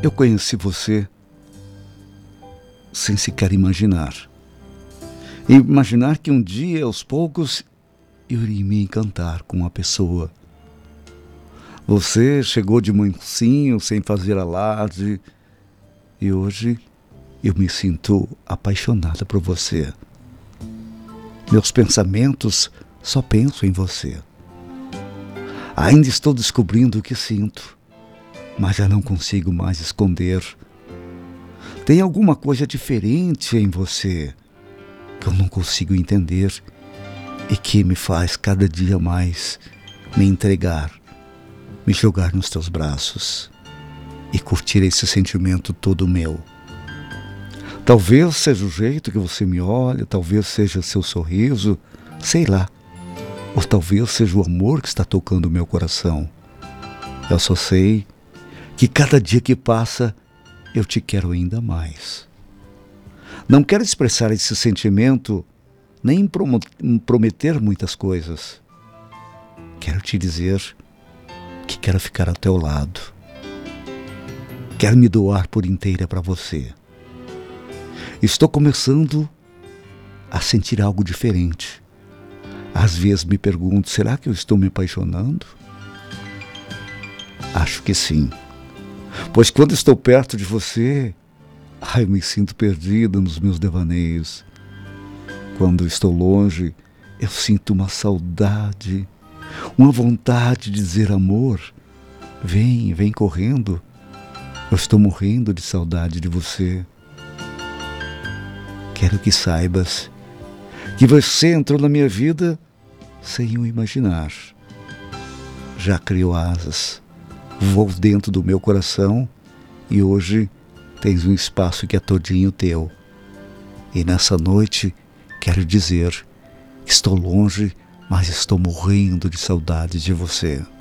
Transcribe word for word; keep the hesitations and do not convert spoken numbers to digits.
Eu conheci você sem sequer imaginar. E imaginar que um dia, aos poucos, eu iria me encantar com uma pessoa. Você chegou de mansinho, sem fazer alarde, e hoje eu me sinto apaixonada por você. Meus pensamentos só pensam em você. Ainda estou descobrindo o que sinto, mas já não consigo mais esconder. Tem alguma coisa diferente em você que eu não consigo entender e que me faz cada dia mais me entregar, me jogar nos teus braços e curtir esse sentimento todo meu. Talvez seja o jeito que você me olha, talvez seja seu sorriso, sei lá. Ou talvez seja o amor que está tocando o meu coração. Eu só sei que cada dia que passa, eu te quero ainda mais. Não quero expressar esse sentimento, nem prometer muitas coisas. Quero te dizer que quero ficar ao teu lado. Quero me doar por inteira para você. Estou começando a sentir algo diferente. Às vezes me pergunto, será que eu estou me apaixonando? Acho que sim. Pois quando estou perto de você, ai, eu me sinto perdida nos meus devaneios. Quando estou longe, eu sinto uma saudade, uma vontade de dizer amor. Vem, vem correndo. Eu estou morrendo de saudade de você. Quero que saibas que você entrou na minha vida sem eu imaginar. Já criou asas, voou dentro do meu coração e hoje tens um espaço que é todinho teu. E nessa noite quero dizer que estou longe, mas estou morrendo de saudade de você.